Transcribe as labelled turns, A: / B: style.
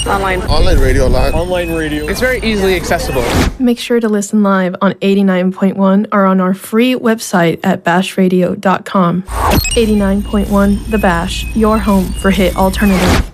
A: Online.
B: Online radio live.
C: Online radio. It's very easily accessible.
D: Make sure to listen live on 89.1 or on our free website at bashradio.com. 89.1 The Bash, your home for hit alternative.